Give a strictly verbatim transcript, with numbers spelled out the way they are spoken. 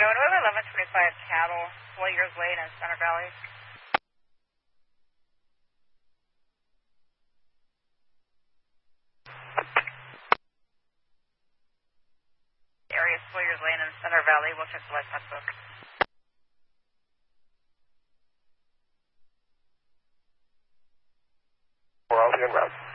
twenty-one, we have eleven twenty-five cattle, Warriors Lane in Center Valley. Area Warriors Lane in Center Valley, we'll check the light book. We're all en route.